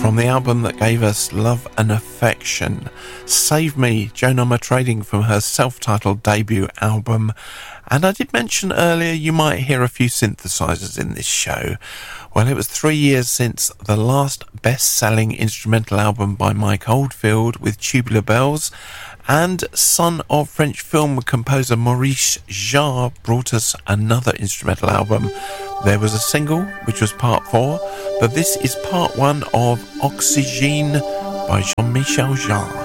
from the album that gave us Love and Affection. Save Me, Joan Armatrading from her self-titled debut album. And I did mention earlier you might hear a few synthesizers in this show. Well, it was 3 years since the last best-selling instrumental album by Mike Oldfield with Tubular Bells, and son of French film composer Maurice Jarre brought us another instrumental album. There was a single, which was part 4, but this is part 1 of Oxygène by Jean-Michel Jarre.